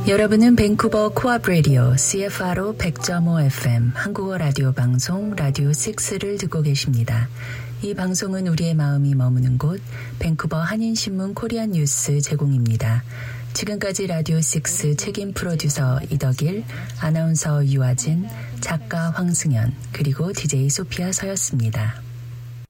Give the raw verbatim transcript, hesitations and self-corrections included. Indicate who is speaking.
Speaker 1: 여러분은 밴쿠버 코압 라디오 씨에프알오 백 점 오 에프엠 한국어 라디오 방송 라디오 식스를 듣고 계십니다. 이 방송은 우리의 마음이 머무는 곳 밴쿠버 한인신문 코리안 뉴스 제공입니다. 지금까지 라디오 식스 책임 프로듀서 이덕일, 아나운서 유아진, 작가 황승연, 그리고 디제이 소피아 서였습니다.